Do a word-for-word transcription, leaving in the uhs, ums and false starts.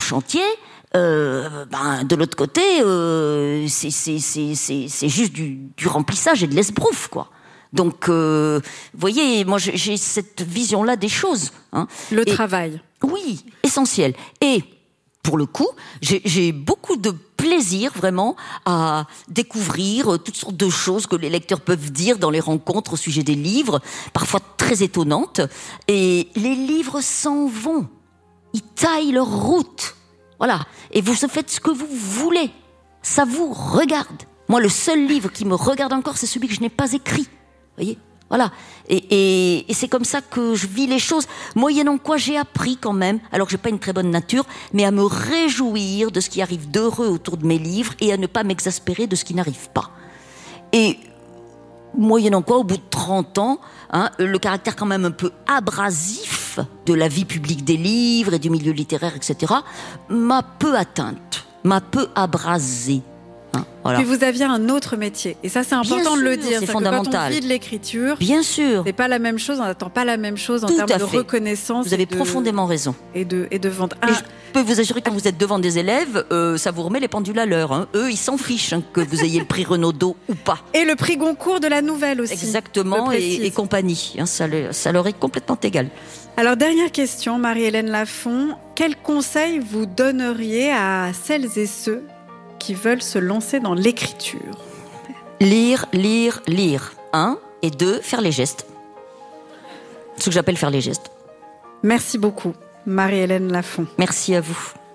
chantier, euh, ben, de l'autre côté, euh, c'est, c'est, c'est, c'est, c'est juste du, du remplissage et de l'esbrouf, quoi. Donc, euh, vous voyez, moi, j'ai, j'ai cette vision-là des choses. Hein. Le et, travail. Oui, essentiel. Et, pour le coup, j'ai, j'ai beaucoup de plaisir, vraiment, à découvrir toutes sortes de choses que les lecteurs peuvent dire dans les rencontres au sujet des livres, parfois très étonnantes. Et les livres s'en vont. Ils taillent leur route. Voilà. Et vous faites ce que vous voulez. Ça vous regarde. Moi, le seul livre qui me regarde encore, c'est celui que je n'ai pas écrit. Vous voyez ? Voilà. Et, et, et c'est comme ça que je vis les choses. Moyennant quoi, j'ai appris quand même, alors que j'ai pas une très bonne nature, mais à me réjouir de ce qui arrive d'heureux autour de mes livres et à ne pas m'exaspérer de ce qui n'arrive pas. Et moyennant quoi, au bout de trente ans, hein, le caractère quand même un peu abrasif de la vie publique des livres et du milieu littéraire, et cetera, m'a peu atteinte, m'a peu abrasée. Hein, voilà. Puis vous aviez un autre métier, et ça c'est important Bien de le sûr, dire. c'est C'est fondamental. Que quand on vit de l'écriture, bien sûr, c'est pas la même chose, on n'attend pas la même chose en Tout termes à de fait. reconnaissance. Vous avez et de, profondément raison. Et de, et de vente. Et je peux vous assurer que quand vous êtes devant des élèves, euh, ça vous remet les pendules à l'heure. Hein. Eux, ils s'en fichent hein, que vous ayez le prix Renaudot ou pas. Et le prix Goncourt de la nouvelle aussi. Exactement, et, et compagnie. Hein, ça, le, ça leur est complètement égal. Alors, dernière question, Marie-Hélène Lafont. Quel conseil vous donneriez à celles et ceux qui veulent se lancer dans l'écriture? Lire, lire, lire. Un. Et deux, faire les gestes. Ce que j'appelle faire les gestes. Merci beaucoup, Marie-Hélène Lafont. Merci à vous.